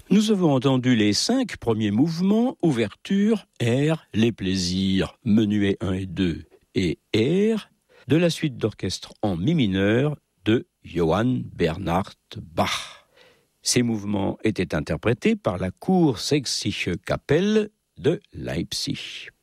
Nous avons entendu les 5 premiers mouvements, ouverture, air, les plaisirs, menuet 1 et 2 et air, de la suite d'orchestre en mi mineur de Johann Bernhard Bach. Ces mouvements étaient interprétés par la Kursächsische Kapelle de Leipzig.